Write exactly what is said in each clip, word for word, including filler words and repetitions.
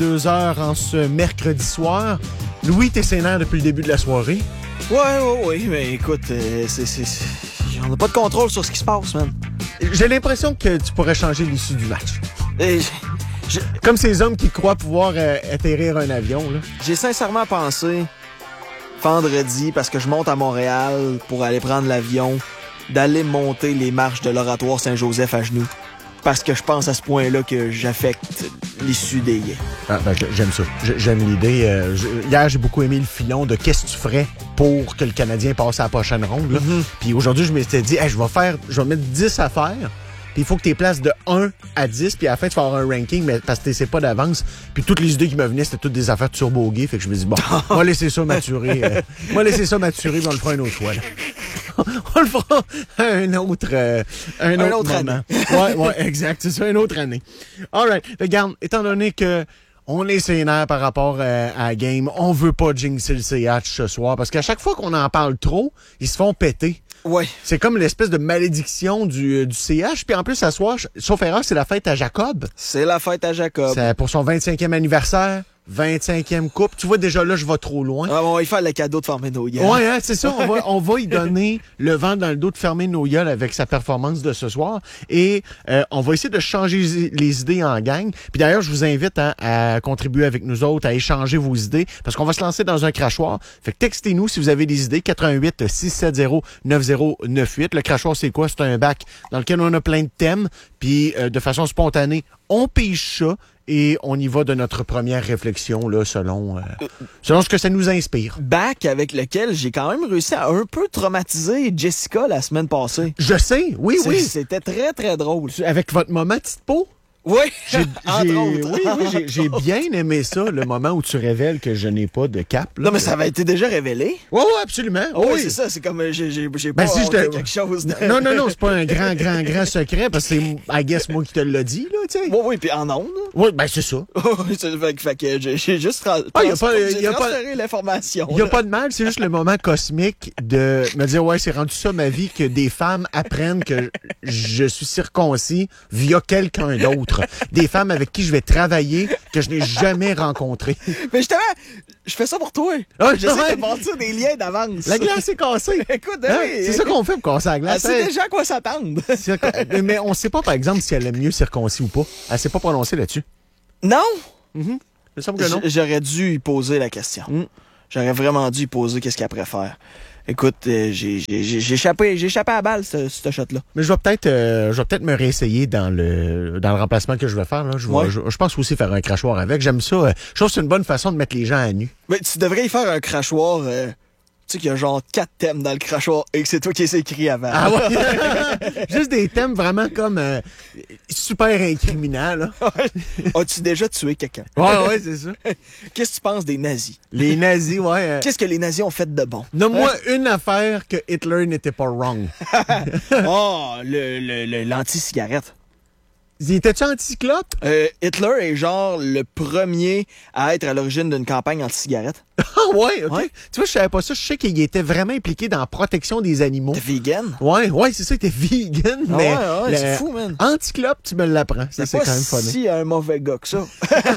Deux heures en ce mercredi soir. Louis, t'es sénère depuis le début de la soirée. Ouais, ouais, ouais, mais écoute, euh, c'est, c'est, c'est... on n'a pas de contrôle sur ce qui se passe, man. J'ai l'impression que tu pourrais changer l'issue du match. Et je... Comme ces hommes qui croient pouvoir euh, atterrir un avion, là. J'ai sincèrement pensé, vendredi, parce que je monte à Montréal pour aller prendre l'avion, d'aller monter les marches de l'Oratoire Saint-Joseph à genoux. Parce que je pense à ce point-là que j'affecte l'issue des gays. Ah, ben, j'aime ça. J'aime l'idée. Euh, je, hier, j'ai beaucoup aimé le filon de qu'est-ce que tu ferais pour que le Canadien passe à la prochaine ronde. Là. Mm-hmm. Puis aujourd'hui, je m'étais dit, hey, je vais faire, je vais mettre dix affaires. Puis il faut que tu les places de un à dix. Puis à la fin, tu vas avoir un ranking, mais parce que tu sais pas d'avance. Puis toutes les idées qui me venaient, c'était toutes des affaires turbo-gays. Fait que je me dis, bon, on va laisser ça maturer. Euh, on va laisser ça maturer, puis on le fera une autre fois. Là. On le fera un autre, euh, un, un autre, autre moment. année. Ouais, ouais, exact. C'est ça, une autre année. All right. Regarde, étant donné que on est sénère par rapport euh, à la game, on veut pas jinxer le C H ce soir, parce qu'à chaque fois qu'on en parle trop, ils se font péter. Ouais. C'est comme l'espèce de malédiction du, du C H. Puis en plus, à soir, sauf erreur, c'est la fête à Jacob. C'est la fête à Jacob. C'est pour son vingt-cinquième anniversaire. vingt-cinquième coupe. Tu vois, déjà là, je vais trop loin. Ah, on va y faire le cadeau de fermer nos gueules. Ouais, hein, c'est ça. On va, on va y donner le vent dans le dos de fermer nos gueules avec sa performance de ce soir. Et euh, on va essayer de changer les idées en gang. Puis d'ailleurs, je vous invite hein, à contribuer avec nous autres, à échanger vos idées, parce qu'on va se lancer dans un crachoir. Fait que textez-nous si vous avez des idées. quatre un huit, six sept zéro, neuf zéro neuf huit. Le crachoir, c'est quoi? C'est un bac dans lequel on a plein de thèmes. Puis euh, de façon spontanée, on pige ça. Et on y va de notre première réflexion, là, selon, euh, selon ce que ça nous inspire. Back avec lequel j'ai quand même réussi à un peu traumatiser Jessica la semaine passée. Je sais, oui, C'est, oui. C'était très, très drôle. Avec votre moment petite peau? Oui, j'ai, entre j'ai, autres. Oui, oui, j'ai, j'ai bien aimé ça, le moment où tu révèles que je n'ai pas de cap. Là. Non, mais ça avait été déjà révélé. Oui, oui, absolument. Oh, oui, oui, c'est ça. C'est comme, euh, j'ai, j'ai, j'ai ben, pas si je te... quelque chose de... Non, non, non, c'est pas un grand, grand, grand secret, parce que c'est, I guess, moi qui te l'ai dit, là, tu sais. Oui, oui, puis en ondes. Oui, ben, c'est ça. fait, fait que j'ai, j'ai juste tra- ah, trans- y a pas, j'ai y a transféré pas... l'information. Il n'y a pas de mal, c'est juste le moment cosmique de me dire, ouais, c'est rendu ça ma vie, que des femmes apprennent que je suis circoncis via quelqu'un d'autre. Des femmes avec qui je vais travailler, que je n'ai jamais rencontré. Mais justement, je fais ça pour toi. Ah, J'essaie ouais. de bâtir des liens d'avance. La glace est cassée. Écoute, Hein? oui. C'est ça qu'on fait pour casser la glace. Elle sait Hein? déjà à quoi s'attendre. C'est- Mais on ne sait pas, par exemple, si elle aime mieux circoncis ou pas. Elle ne s'est pas prononcée là-dessus. Non? Mm-hmm. Il me semble que non. J- J'aurais dû y poser la question. Mm. J'aurais vraiment dû y poser qu'est-ce qu'elle préfère. Écoute, euh, j'ai, j'ai, j'ai, j'ai échappé, j'ai échappé à la balle, ce, ce shot-là. Mais je vais peut-être euh, je vais peut-être me réessayer dans le dans le remplacement que je vais faire. Là. Je, vais, Ouais. je, je pense aussi faire un crachoir avec. J'aime ça. Euh, je trouve que c'est une bonne façon de mettre les gens à nu. Mais tu devrais y faire un crachoir. Euh, tu sais qu'il y a genre quatre thèmes dans le crachoir et que c'est toi qui les as écrits avant. Ah ouais? Juste des thèmes vraiment comme euh, super incriminants. Là. As-tu déjà tué quelqu'un? Ouais, ouais, c'est ça. Qu'est-ce que tu penses des nazis? Les nazis, ouais. euh, Qu'est-ce que les nazis ont fait de bon? Nomme-moi une affaire que Hitler n'était pas wrong. Oh, le, le, le- l'anti-cigarette. Il était-tu anticyclope? Euh, Hitler est genre le premier à être à l'origine d'une campagne anti-cigarette. Ah ouais, OK. Ouais. Tu vois, je savais pas ça. Je sais qu'il était vraiment impliqué dans la protection des animaux. T'es vegan? Ouais, ouais, c'est ça, il était vegan, Ah mais ouais, ouais, le- c'est fou, man. anticlope, tu me l'apprends. Ça, c'est pas quand même fun. si un mauvais gars que ça.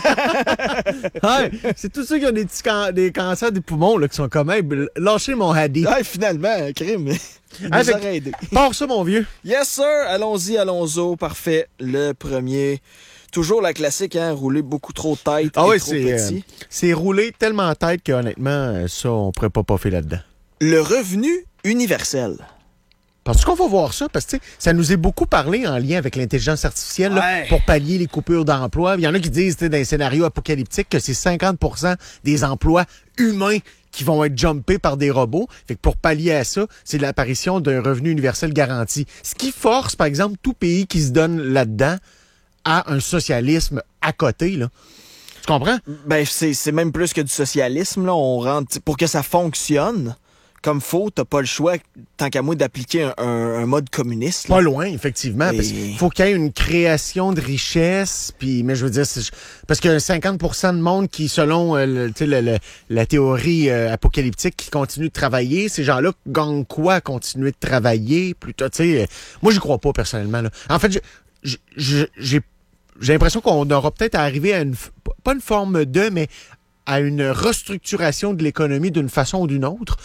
Ouais, c'est tous ceux qui ont des petits can- des cancers des poumons là, qui sont comme, hey, b- lâchez mon haddy. Ouais, finalement, crime. Il nous Ah, fait- aurait aidé. Pars ça, mon vieux. Yes, sir. Allons-y, allons-y. Parfait. Le premier. Toujours la classique, hein. Rouler beaucoup trop tête Ah et ouais, trop c'est, euh, petit. c'est roulé tellement en tête que honnêtement, euh, ça, on pourrait pas poffer là-dedans. Le revenu universel. Parce qu'on va voir ça, parce que tu sais, ça nous est beaucoup parlé en lien avec l'intelligence artificielle là, Ouais. pour pallier les coupures d'emploi. Il y en a qui disent, tu sais, dans les scénarios apocalyptiques, que c'est cinquante pour cent des emplois humains qui vont être jumpés par des robots. Fait que pour pallier à ça, c'est l'apparition d'un revenu universel garanti. Ce qui force, par exemple, tout pays qui se donne là-dedans à un socialisme à côté, là. Tu comprends? Ben, c'est, c'est même plus que du socialisme, là. On rentre, pour que ça fonctionne comme faut, t'as pas le choix, tant qu'à moi, d'appliquer un, un- un mode communiste. là. Pas loin, effectivement. Et- Parce qu'il faut qu'il y ait une création de richesse. Puis, mais je veux dire, c'est- parce que cinquante pour cent de monde qui, selon euh, le- tu sais, le- le- la théorie euh, apocalyptique, qui continue de travailler, ces gens-là gagnent quoi à continuer de travailler? Plutôt, tu sais, euh, moi, j'y crois pas personnellement. Là. En fait, je- je- je- j'ai j'ai l'impression qu'on aura peut-être arrivé à une, pas une forme de, mais à une restructuration de l'économie d'une façon ou d'une autre.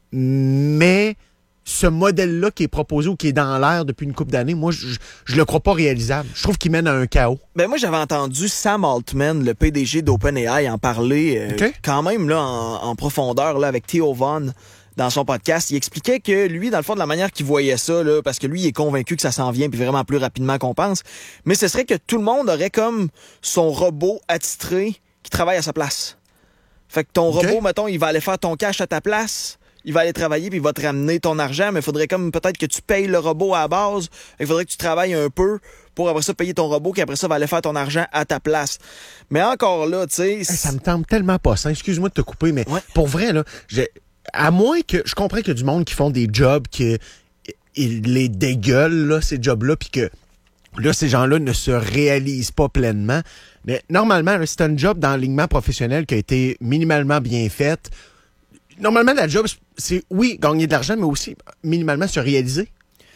Mais ce modèle-là qui est proposé ou qui est dans l'air depuis une couple d'années, moi, je, je le crois pas réalisable. Je trouve qu'il mène à un chaos. Ben moi, j'avais entendu Sam Altman, le P D G d'OpenAI, en parler euh, okay. quand même là en, en profondeur là avec Theo Von dans son podcast. Il expliquait que lui, dans le fond, de la manière qu'il voyait ça, là, parce que lui, il est convaincu que ça s'en vient puis vraiment plus rapidement qu'on pense, mais ce serait que tout le monde aurait comme son robot attitré qui travaille à sa place. Fait que ton okay. robot, mettons, il va aller faire ton cash à ta place. Il va aller travailler puis il va te ramener ton argent, mais il faudrait comme peut-être que tu payes le robot à la base. Il faudrait que tu travailles un peu pour après ça payer ton robot qui après ça va aller faire ton argent à ta place. Mais encore là, tu sais... Hey, ça me tente tellement pas ça. Excuse-moi de te couper, mais ouais. pour vrai, là, j'ai... à moins que... Je comprends qu'il y a du monde qui font des jobs qui ils les dégueulent, là, ces jobs-là, puis que là, ces gens-là ne se réalisent pas pleinement. Mais normalement, là, c'est un job d'enlignement professionnel qui a été minimalement bien fait. Normalement, la job, c'est, oui, gagner de l'argent, mais aussi, minimalement, se réaliser.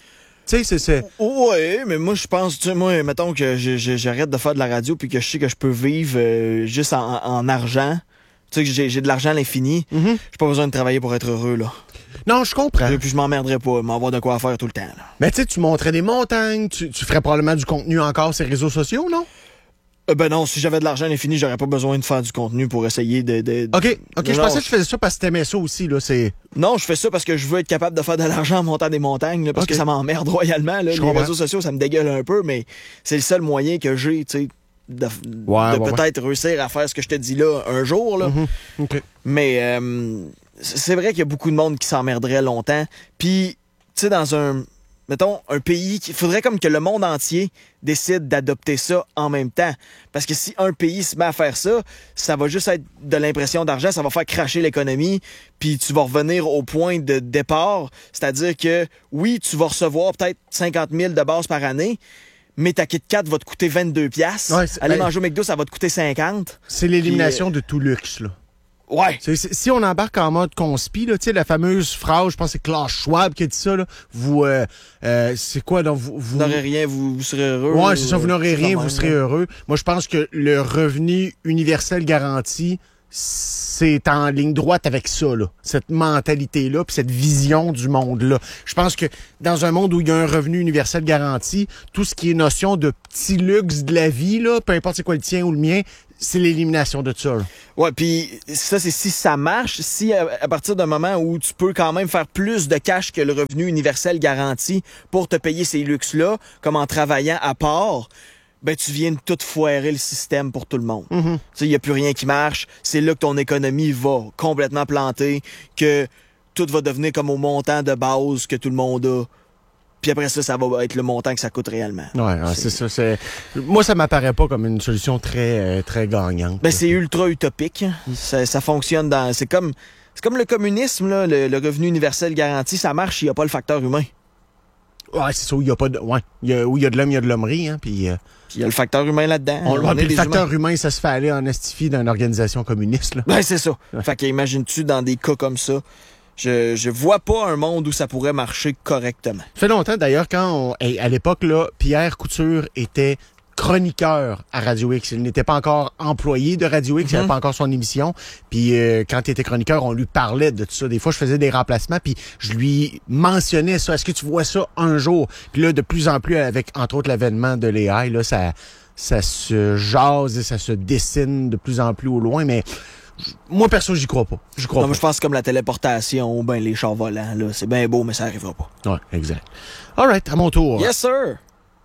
Tu sais, c'est... c'est... Oui, mais moi, je pense, tu sais, moi, mettons que je, je, j'arrête de faire de la radio puis que je sais que je peux vivre euh, juste en, en argent. Tu sais, que j'ai, j'ai de l'argent à l'infini. Mm-hmm. J'ai pas besoin de travailler pour être heureux, là. Non, je comprends. Et puis je m'emmerderais pas, m'avoir de quoi faire tout le temps, là. Mais tu sais, tu montrais des montagnes, tu, tu ferais probablement du contenu encore sur les réseaux sociaux, non? Euh, ben non, si j'avais de l'argent à l'infini, j'aurais pas besoin de faire du contenu pour essayer de... de OK, OK, de, je non, pensais que tu faisais ça parce que t'aimais ça aussi, là, c'est... Non, je fais ça parce que je veux être capable de faire de l'argent en montant des montagnes, là, parce okay. que ça m'emmerde royalement, là. Je les comprends. Réseaux sociaux, ça me dégueule un peu, mais c'est le seul moyen que j'ai, tu sais, de, ouais, de ouais, peut-être ouais. réussir à faire ce que je te dis là un jour, là. Mm-hmm. Okay. Mais euh, c'est vrai qu'il y a beaucoup de monde qui s'emmerderait longtemps, puis, tu sais, dans un... mettons, un pays, il faudrait comme que le monde entier décide d'adopter ça en même temps. Parce que si un pays se met à faire ça, ça va juste être de l'impression d'argent, ça va faire cracher l'économie, puis tu vas revenir au point de départ. C'est-à-dire que, oui, tu vas recevoir peut-être cinquante mille de base par année, mais ta Kit Kat va te coûter vingt-deux piastres. Ouais, aller ben, manger au McDo, ça va te coûter cinquante. C'est l'élimination puis, de tout luxe, là. Ouais. C'est, c'est, si on embarque en mode conspi, là, tu sais, la fameuse phrase, je pense que c'est Klaus Schwab qui a dit ça, là. Vous, euh, euh, c'est quoi, donc, vous, vous... n'aurez rien, vous, vous serez heureux. Ouais, c'est ça, vous n'aurez rien, vous serez heureux. Moi, je pense que le revenu universel garanti, c'est en ligne droite avec ça, là. Cette mentalité-là, puis cette vision du monde-là. Je pense que dans un monde où il y a un revenu universel garanti, tout ce qui est notion de petit luxe de la vie, là, peu importe c'est quoi le tien ou le mien, c'est l'élimination de ça. Là. Ouais, puis ça, c'est si ça marche, si à, à partir d'un moment où tu peux quand même faire plus de cash que le revenu universel garanti pour te payer ces luxes-là, comme en travaillant à part, ben tu viens de tout foirer le système pour tout le monde. Mm-hmm. Tu sais, il n'y a plus rien qui marche. C'est là que ton économie va complètement planter, que tout va devenir comme au montant de base que tout le monde a. Puis après ça, ça va être le montant que ça coûte réellement. Ouais, ouais c'est... c'est ça. C'est... Moi, ça m'apparaît pas comme une solution très, euh, très gagnante. Ben, c'est ultra utopique. Mm. Ça, ça fonctionne dans... C'est comme, c'est comme le communisme, là, le, le revenu universel garanti. Ça marche, il n'y a pas le facteur humain. Ouais, c'est ça, où il y a pas de... Ouais. Il y a, où il y a de l'homme, il y a de l'hommerie, hein, puis... Euh... Puis il y a le facteur humain là-dedans. On, on puis le facteur humains. humain, ça se fait aller en estifie d'une organisation communiste, là. Ben, c'est ça. Ouais. Fait qu'imagines-tu dans des cas comme ça... Je, je vois pas un monde où ça pourrait marcher correctement. Ça fait longtemps, d'ailleurs, quand on, à l'époque, là, Pierre Couture était chroniqueur à Radio X. Il n'était pas encore employé de Radio X, mm-hmm. il n'avait pas encore son émission. Puis euh, quand il était chroniqueur, on lui parlait de tout ça. Des fois, je faisais des remplacements, puis je lui mentionnais ça. Est-ce que tu vois ça un jour? Puis là, de plus en plus, avec, entre autres, l'avènement de l'A I, là, ça, ça se jase et ça se dessine de plus en plus au loin, mais... Moi, perso, j'y crois pas. J'y crois non, pas. Moi, je pense comme la téléportation ou ben les chars volants, là. C'est bien beau, mais ça arrivera pas. Ouais, exact. All right, à mon tour. Yes, sir.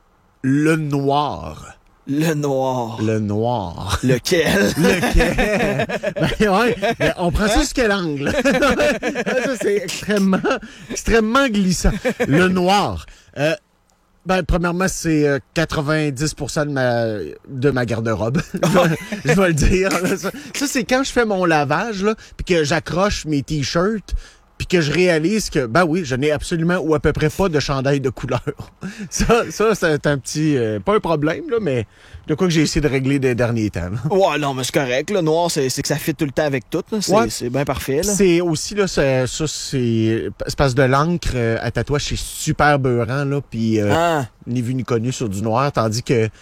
Le noir. Le noir. Le noir. Lequel? Lequel? Ben ouais, ben on prend ça sur quel angle? Ça, c'est extrêmement, extrêmement glissant. Le noir. Euh, Ben, premièrement, c'est euh, quatre-vingt-dix pour cent de ma, de ma garde-robe. Je vais le dire. Ça, ça, c'est quand je fais mon lavage, là, puis que j'accroche mes t-shirts, puis que je réalise que, ben oui, je n'ai absolument ou à peu près pas de chandail de couleur. Ça, ça c'est un petit... Euh, pas un problème, là, mais de quoi que j'ai essayé de régler des derniers temps. Là. Ouais, non, mais c'est correct. Le noir, c'est, c'est que ça fit tout le temps avec tout. Là. C'est, ouais. c'est bien parfait. Là. C'est aussi, là, c'est, ça, c'est... Espace de l'encre euh, à tatouage, c'est super beurrant, là, puis euh, ah. ni vu ni connu sur du noir, tandis que...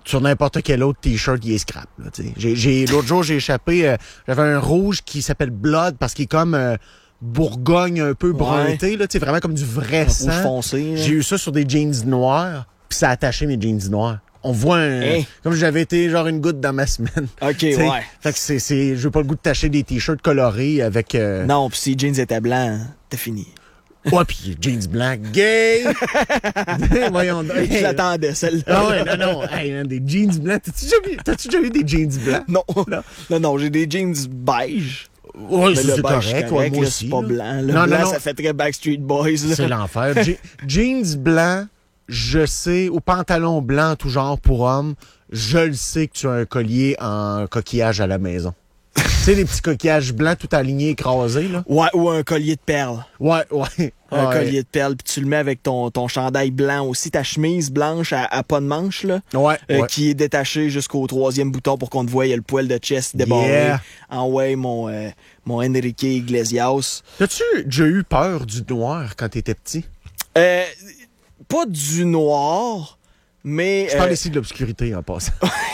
sur n'importe quel autre T-shirt, il est scrap. Là, j'ai, j'ai, l'autre jour, j'ai échappé, euh, j'avais un rouge qui s'appelle Blood parce qu'il est comme euh, Bourgogne un peu brunté, ouais. là, vraiment comme du vrai un sang. Rouge foncé. Là. J'ai eu ça sur des jeans noirs, puis ça a attaché mes jeans noirs. On voit un... Hey. Comme j'avais été genre une goutte dans ma semaine. OK, t'sais, ouais. Fait que c'est... c'est je veux pas le goût de tacher des t-shirts colorés avec... Euh... Non, pis si les jeans étaient blancs, t'as fini. Ouais, pis jeans blancs, gay! Voyons donc. Je l'attendais, celle-là. Ah ouais, non, non. Hey, man, des jeans blancs. T'as-tu déjà vu, t'as-tu déjà vu des jeans blancs? Non. non. Non, non, j'ai des jeans beige. Ouais, c'est, c'est correct, correct ouais, moi là, aussi. C'est pas blanc. Le non, blanc, non, non. ça fait très Backstreet Boys. Là. C'est l'enfer. Je- jeans blancs, je sais, ou pantalon blanc tout genre pour homme, je le sais que tu as un collier en coquillage à la maison. Tu sais, les petits coquillages blancs tout alignés, écrasés, là? Ouais, ou un collier de perles. Ouais, ouais. Un ouais. collier de perles, puis tu le mets avec ton, ton chandail blanc aussi, ta chemise blanche à, à pas de manche, là. Ouais, euh, ouais. Qui est détachée jusqu'au troisième bouton pour qu'on te voie, il y a le poil de chest débarré. Yeah. En ouais, mon, euh, mon Enrique Iglesias. T'as-tu déjà eu peur du noir quand t'étais petit? Euh, pas du noir, mais... Je parle euh... ici de l'obscurité, en passant.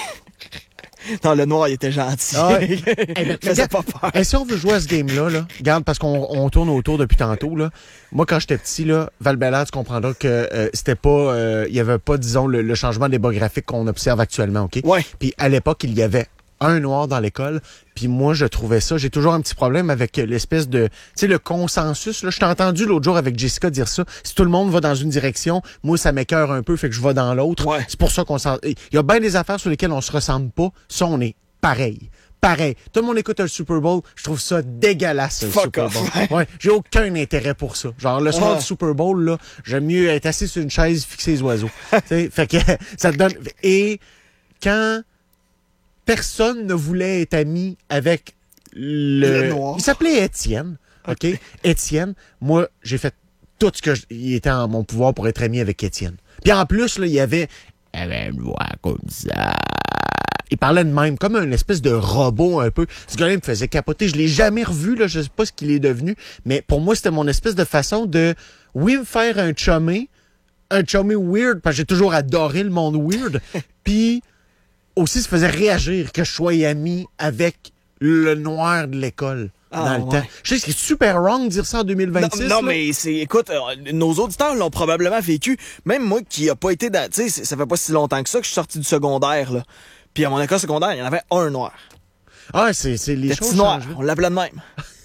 Non, le noir, il était gentil. Ah ouais. hey, ben, faisait pas peur. Hey, si on veut jouer à ce game-là, là, regarde, parce qu'on on tourne autour depuis tantôt, là. Moi, quand j'étais petit, là, Val-Bélair, tu comprendras que euh, c'était pas... Il euh, y avait pas, disons, le, le changement démographique qu'on observe actuellement, OK? Ouais. Puis à l'époque, il y avait un noir dans l'école. Puis moi, je trouvais ça... J'ai toujours un petit problème avec l'espèce de... Tu sais, le consensus. Là, je t'ai entendu l'autre jour avec Jessica dire ça. Si tout le monde va dans une direction, moi, ça m'écœure un peu, fait que je vais dans l'autre. Ouais. C'est pour ça qu'on s'en... Il y a bien des affaires sur lesquelles on se ressemble pas. Ça, on est pareil. Pareil. Tout le monde écoute le Super Bowl. Je trouve ça dégueulasse, le Fuck Super off, Bowl. ouais. Ouais, j'ai aucun intérêt pour ça. Genre, le soir uh-huh. du Super Bowl, là, j'aime mieux être assis sur une chaise, fixer les oiseaux. T'sais, fait que ça te donne... Et quand... Personne ne voulait être ami avec le... Le noir. Il s'appelait Étienne. OK? Étienne. Moi, j'ai fait tout ce que je... il était en mon pouvoir pour être ami avec Étienne. Puis en plus, là, il y avait... Il avait une voix comme ça. Il parlait de même, comme un espèce de robot un peu. Ce gars-là, il me faisait capoter. Je l'ai jamais revu, là. Je sais pas ce qu'il est devenu. Mais pour moi, c'était mon espèce de façon de... Oui, me faire un chumé. Un chumé weird, parce que j'ai toujours adoré le monde weird. Puis... aussi, ça faisait réagir que je sois ami avec le noir de l'école ah, dans le ouais. temps. Je sais que c'est super wrong de dire ça en deux mille vingt-six. Non, non là. mais c'est, écoute, euh, nos auditeurs l'ont probablement vécu. Même moi qui a pas été dans, tu sais, ça fait pas si longtemps que ça que je suis sorti du secondaire, là. Puis à mon école secondaire, il y en avait un noir. Ah, c'est, c'est les le choses petit noir, changent. on l'appelait de même.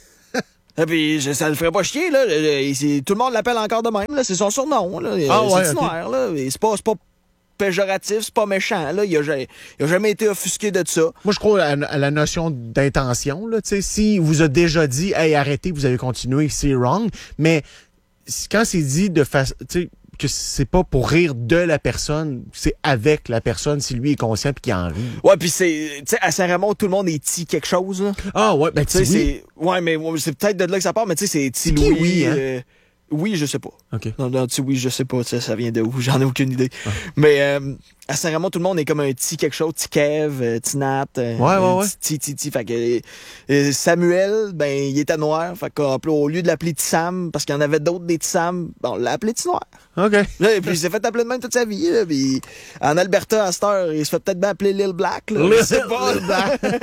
Et puis je, ça le ferait pas chier, là. C'est, tout le monde l'appelle encore de même, là. C'est son surnom, là. Ah, c'est ouais, petit okay. noir, là. Et c'est pas, c'est pas péjoratif, c'est pas méchant, là. Il a, il a jamais été offusqué de ça. Moi, je crois à, à la notion d'intention, là. Tu sais, si vous a déjà dit, hey, arrêtez, vous avez continué, c'est wrong. Mais quand c'est dit de façon, tu sais, que c'est pas pour rire de la personne, c'est avec la personne, si lui est conscient puis qu'il en rit. Ouais, puis c'est, tu sais, à Saint-Raymond, tout le monde est ti quelque chose, là. Ah ouais, ben tu sais, c'est, ouais, mais ouais, c'est peut-être de là que ça part, mais tu sais, c'est ti qui, Louis. oui, hein? euh, oui, je sais pas. OK. Non, non, tu oui, je sais pas, ça, ça vient de où, j'en ai aucune idée. Ah. Mais euh, à Saint-Raymond, tout le monde est comme un petit quelque chose, petit Kev, euh, petit Nat, euh, ouais, ouais, ouais. petit, petit, petit, fait que euh, Samuel, ben, il était noir, fait qu'au lieu de l'appeler petit Sam, parce qu'il y en avait d'autres des petits Sam, ben, on l'a appelé petit noir. OK. Là, et puis il s'est fait appeler de même toute sa vie, là, puis en Alberta, à cette heure, il se fait peut-être bien appeler Lil Black, là. Lil, sais pas. Lil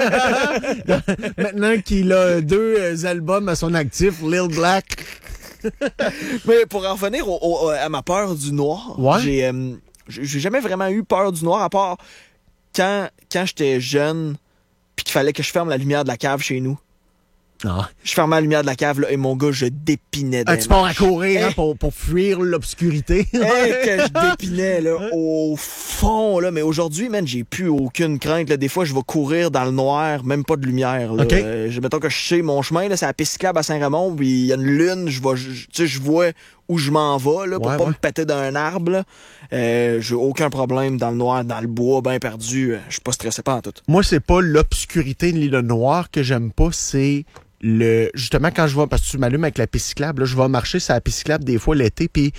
Black. Maintenant qu'il a deux euh, albums à son actif, Lil Black. Mais pour en revenir au, au, à ma peur du noir, ouais. j'ai, euh, j'ai jamais vraiment eu peur du noir, à part quand, quand j'étais jeune, puis qu'il fallait que je ferme la lumière de la cave chez nous. Ah. Je fermais la lumière de la cave, là, et mon gars, je dépinais. Ah, tu pars à courir hein, pour, pour fuir l'obscurité. Et que je dépinais là, au fond. Là. Mais aujourd'hui, man, j'ai plus aucune crainte. Là. Des fois, je vais courir dans le noir, même pas de lumière. Là. Okay. Euh, je, mettons que je sais mon chemin, là, c'est la piste cyclable à Saint-Raymond, puis il y a une lune, je vois, tu sais, je vois où je m'en vais là, pour ouais, pas ouais. me péter d'un arbre. Là. Euh, j'ai aucun problème dans le noir, dans le bois, bien perdu. Je suis pas stressé pas en tout. Moi, c'est pas l'obscurité ni le noir que j'aime pas, c'est le justement quand je vais, parce que tu m'allumes avec la piste cyclable, là, je vais marcher sur la piste cyclable des fois l'été, puis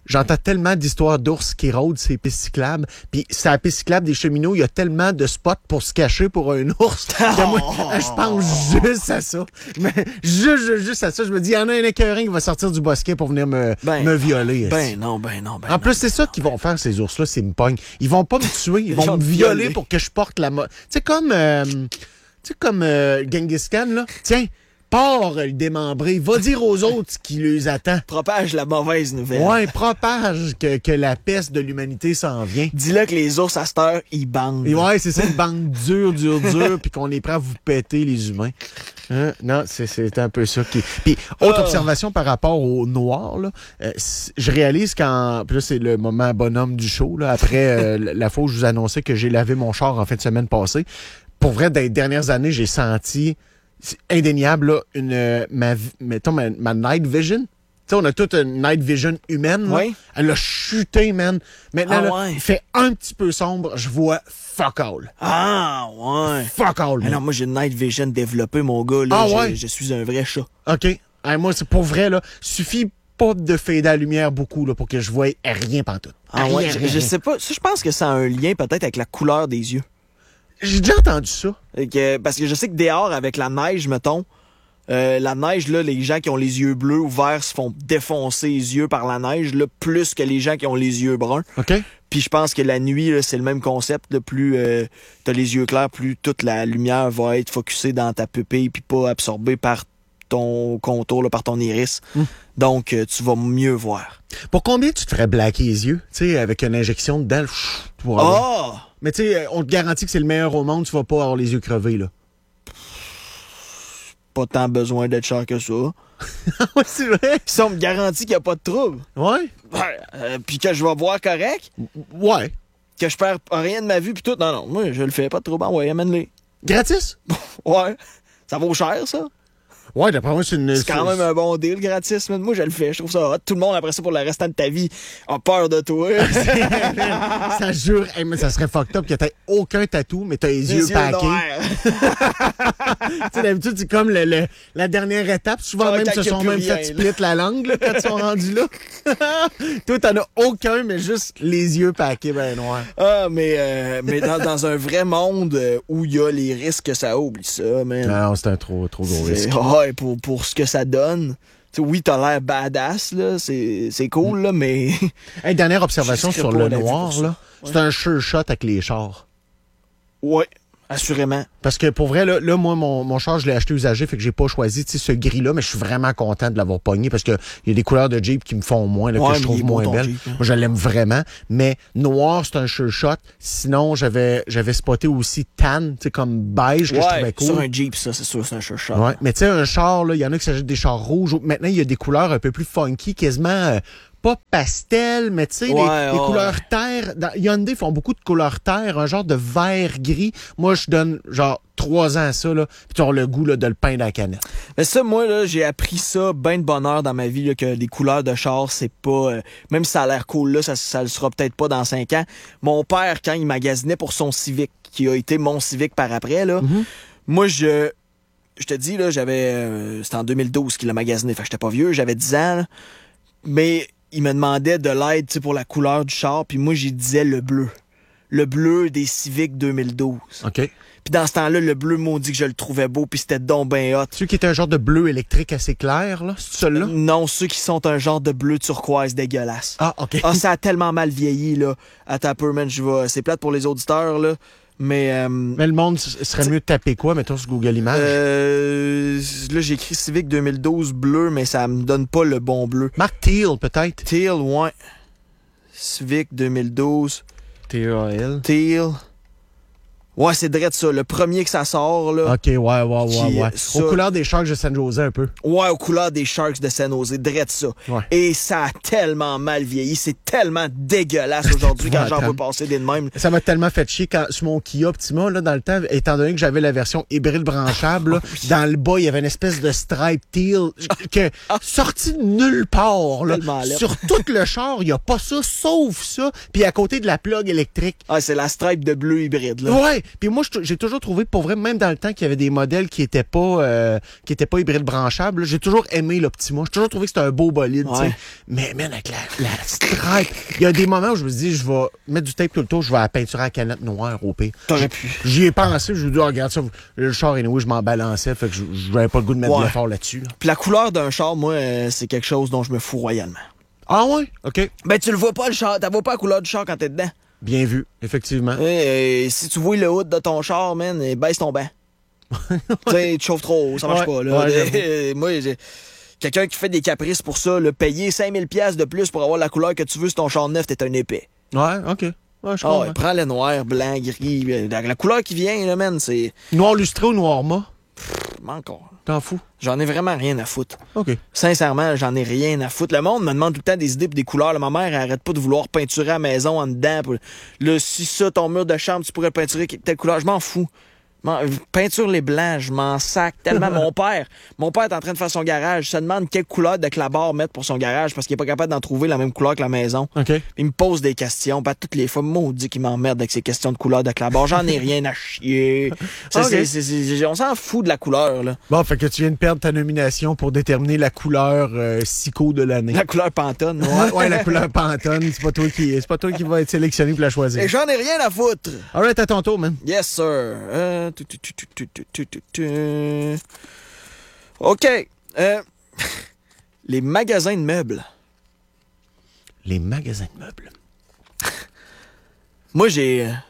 j'entends tellement d'histoires d'ours qui rôdent ces pistes cyclables. Puis, c'est la piste cyclable des cheminots, il y a tellement de spots pour se cacher pour un ours. Que moi, je pense juste à ça. Mais, juste, juste, juste à ça. Je me dis, il y en a un écœurin qui va sortir du bosquet pour venir me, Ben, me violer. Ben est-ce. non, ben non, ben En non. plus, c'est ça qu'ils vont faire, ces ours-là, c'est me pogne. Ils vont pas me tuer, ils vont vont me te violer violer. pour que je porte la mode. Tu sais, comme, euh, tu sais, comme euh, Genghis Khan, là. Tiens, pars le démembré. Va dire aux autres ce qui les attend. Propage la mauvaise nouvelle. Ouais, propage que, que la peste de l'humanité s'en vient. Dis-le que les ours à cette heure, ils bandent. Et ouais, c'est ça, une bande dure, dure, dure, puis qu'on est prêt à vous péter, les humains. Hein? Non, c'est, c'est un peu ça qui... Puis, autre Oh. observation par rapport au noir, là, euh, c- je réalise quand... Puis là, c'est le moment bonhomme du show, là, après euh, la- la fois où je vous annonçais que j'ai lavé mon char en fin de semaine passée. Pour vrai, dans les dernières années, j'ai senti, c'est indéniable, là, une, euh, ma, vi- mettons, ma, ma night vision. Tu sais, on a toute une night vision humaine. Là. Oui. Elle a chuté, man. Maintenant, Ah là, ouais. il fait un petit peu sombre, je vois fuck all. Ah, ouais. Fuck all, Ah man. non, moi, j'ai une night vision développée, mon gars. Là. Ah Je- ouais? Je suis un vrai chat. OK. Hey, moi, c'est pour vrai, là. Suffit pas de fader la lumière beaucoup, là, pour que je voie rien pantoute. Ah Rien, ouais, je, rien, je rien. sais pas. Ça, je pense que ça a un lien peut-être avec la couleur des yeux. J'ai déjà entendu ça. Et que- parce que je sais que dehors, avec la neige, mettons, euh, la neige, là, les gens qui ont les yeux bleus ou verts se font défoncer les yeux par la neige, là, plus que les gens qui ont les yeux bruns. OK? Puis je pense que la nuit, là, c'est le même concept. Là, plus euh, t'as les yeux clairs, plus toute la lumière va être focusée dans ta pupille puis pas absorbée par ton contour, là, par ton iris. Mm. Donc, euh, tu vas mieux voir. Pour combien tu te ferais blacker les yeux? Tu sais, avec une injection dedans, pff, pour avoir- Ah! Mais tu sais, on te garantit que c'est le meilleur au monde, tu vas pas avoir les yeux crevés, là. Pas tant besoin d'être cher que ça. Ouais, c'est vrai. Si on me garantit qu'il n'y a pas de trouble, Ouais? ben, euh, puis que je vais voir correct, Ouais. que je perds rien de ma vue, puis tout, non, non, moi, je le fais pas de trouble. Ouais, amène-les. Gratis? Ouais. Ça vaut cher, ça? Ouais, d'après moi, c'est une... C'est quand même un bon deal gratis, mais moi, je le fais. Je trouve ça hot. Tout le monde, après ça, pour le restant de ta vie, a peur de toi. Ça jure, hey, mais ça serait fucked up que t'aies aucun tatou, mais t'as les, Les yeux yeux packés. noirs. Tu sais, d'habitude, c'est comme le, le- la dernière étape. Souvent, Ah, même, quand se il y a sont plus même rien, fait là. split la langue, là, quand ils sont rendus là. Toi, t'en as aucun, mais juste les yeux packés ben noirs. Ah, mais, euh, mais dans, dans un vrai monde euh, où il y a les risques que ça oublie ça, man. Non, c'est un trop, trop gros risque. C'est- Ouais, pour, pour ce que ça donne. Tu sais, oui, t'as l'air badass, là. C'est, c'est cool, là, mais. Hey, dernière observation Je sur risquerais le pas la vie noir, pour ça. là. C'est un sure shot avec les chars. Ouais, assurément. Parce que pour vrai, là, là moi, mon, mon char, je l'ai acheté usagé, fait que j'ai pas choisi tu sais, ce gris-là, mais je suis vraiment content de l'avoir pogné parce que il y a des couleurs de Jeep qui me font moins, là, Ouais, que je mais trouve il est beau, moins ton belles. Jeep, hein. Moi, je l'aime vraiment. Mais noir, c'est un sure shot. Sinon, j'avais j'avais spoté aussi tan, tu sais, comme beige, que je trouvais Ouais, cool. sur un Jeep, ça, c'est sûr, c'est un sure shot. Ouais, mais tu sais, un char, là, il y en a qui s'achètent des chars rouges. Maintenant, il y a des couleurs un peu plus funky, quasiment euh, pas pastel, mais tu sais, les, Ouais, les ouais. couleurs terre. Dans, Hyundai font beaucoup de couleurs terre, un genre de vert gris. Moi, je donne genre trois ans à ça, là, puis tu as le goût là, de le peindre à la canette. Mais ça, moi, là, j'ai appris ça ben de bonheur dans ma vie, là, que les couleurs de char, c'est pas... euh, même si ça a l'air cool, là, ça, ça le sera peut-être pas dans cinq ans. Mon père, quand il magasinait pour son Civic, qui a été mon Civic par après, là, Mhm. moi, je... Je te dis, là, j'avais... euh, c'était en deux mille douze qu'il a magasiné, fait que j'étais pas vieux, j'avais dix ans, là. Mais il me demandait de l'aide, tu sais, pour la couleur du char, puis moi, j'y disais le bleu. Le bleu des Civic deux mille douze. OK. Puis dans ce temps-là, le bleu maudit que je le trouvais beau, puis c'était donc ben hot. Celui qui est un genre de bleu électrique assez clair, là, c'est celui-là? Non, ceux qui sont un genre de bleu turquoise dégueulasse. Ah, OK. Ah, ça a tellement mal vieilli, là. Attends un peu, man, je vais... C'est plate pour les auditeurs, là. Mais, euh, Mais le monde, ce serait mieux de taper quoi, mettons, sur Google Images? euh, là, j'ai écrit Civic deux mille douze bleu, mais ça me donne pas le bon bleu. Marc Teal, peut-être? Teal, ouais. Civic deux mille douze. T E A L. Teal. Ouais, c'est direct ça. Le premier que ça sort, là. OK, ouais, ouais, ouais, Qui- ouais. ça- Aux couleurs des Sharks de San Jose, un peu. Ouais, aux couleurs des Sharks de San Jose. Direct ça. Ouais. Et ça a tellement mal vieilli. C'est tellement dégueulasse aujourd'hui quand j'en épouvantable. vois passer des de même. Ça m'a tellement fait chier quand, sur mon Kia Optima, là, dans le temps, étant donné que j'avais la version hybride branchable, là, dans le bas, il y avait une espèce de stripe teal, que, sorti de nulle part, là. Tellement laid. Sur tout le char, il n'y a pas ça, sauf ça, puis à côté de la plug électrique. Ah, c'est la stripe de bleu hybride, là. Ouais, Puis moi, je- j'ai toujours trouvé, pour vrai, même dans le temps qu'il y avait des modèles qui étaient pas euh, qui étaient pas hybrides branchables, là, j'ai toujours aimé l'Optima. J'ai toujours trouvé que c'était un beau bolide, tu Ouais. sais. Mais, man, avec la, la stripe, il y a des moments où je me dis, je vais mettre du tape tout le tour, je vais à la peinture à la canette noire, au pire. T'aurais pu. J'y ai pensé, je me dis, oh, regarde ça, le char, anyway, je m'en balançais, fait que je j'avais pas le goût de mettre Ouais. de l'effort là-dessus, là. Puis la couleur d'un char, moi, euh, c'est quelque chose dont je me fous royalement. Ah ouais? OK. Ben, tu le vois pas, le char. T'as vois pas la couleur du char quand t'es dedans. Bien vu, effectivement. Et, et si tu vois le hood de ton char, man, eh, baisse ton banc. Tu sais, tu chauffes trop haut, ça marche Ouais, pas, là. ouais, Euh, moi, j'ai... Quelqu'un qui fait des caprices pour ça, le payer cinq mille dollars de plus pour avoir la couleur que tu veux sur ton char neuf, t'es un épais. Ouais, OK. Ouais, je Ah comprends. ouais, prends le noir, blanc, gris. euh, La, la couleur qui vient, là, man, c'est... Noir lustré ou noir mat? Encore. T'en fous? J'en ai vraiment rien à foutre. OK. Sincèrement, j'en ai rien à foutre. Le monde me demande tout le temps des idées et des couleurs. Là, ma mère, elle arrête pas de vouloir peinturer à la maison en dedans. Pour... Là, si ça, ton mur de chambre, tu pourrais le peinturer avec telle couleur, je m'en fous. M'en- Peinture les blancs, je m'en sac tellement. Mon père, mon père est en train de faire son garage. Il se demande quelle couleur de clabard mettre pour son garage parce qu'il est pas capable d'en trouver la même couleur que la maison. OK. Il me pose des questions. Pas toutes les fois, maudit qu'il m'emmerde avec ces questions de couleur de clabard. J'en ai rien à chier. Ça, Ok. c'est- c'est- c'est- on s'en fout de la couleur, là. Bon, fait que tu viens de perdre ta nomination pour déterminer la couleur euh, psycho de l'année. La couleur Pantone. Ouais, ouais, la couleur Pantone, c'est pas toi qui c'est pas toi qui va être sélectionné pour la choisir. Et j'en ai rien à foutre. Alright, à ton tour, man. Yes, sir. Euh, tu, tu, tu, tu, tu, tu, tu, tu, tu. OK. Euh, les magasins de meubles. Les magasins de meubles. Moi, j'ai euh,